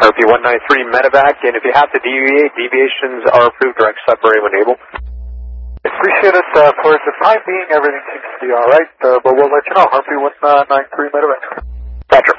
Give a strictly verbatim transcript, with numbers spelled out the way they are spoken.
Harpy one nine three medevac, and if you have to deviate, deviations are approved, direct separate when able. Appreciate it. Uh, for the time being, everything seems to be alright, uh, but we'll let you know. Harpy one nine three medevac. Roger.